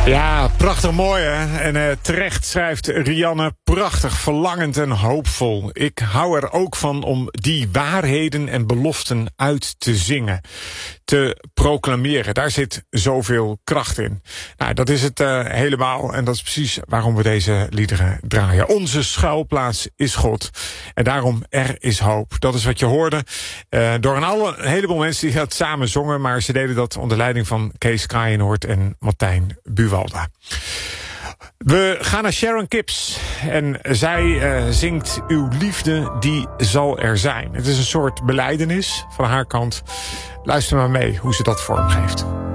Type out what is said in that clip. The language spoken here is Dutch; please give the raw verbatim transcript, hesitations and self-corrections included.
Ja, prachtig mooi hè. En uh, terecht schrijft Rianne, prachtig, verlangend en hoopvol. Ik hou er ook van om die waarheden en beloften uit te zingen. Te proclameren, daar zit zoveel kracht in. Nou, dat is het uh, helemaal en dat is precies waarom we deze liederen draaien. Onze schuilplaats is God. En daarom er is hoop. Dat is wat je hoorde uh, door een, alle, een heleboel mensen die dat samen zongen. Maar ze deden dat onder leiding van Kees Kraaienoord en Martijn Buwalda. We gaan naar Sharon Kips en zij uh, zingt Uw liefde die zal er zijn. Het is een soort belijdenis van haar kant. Luister maar mee hoe ze dat vormgeeft.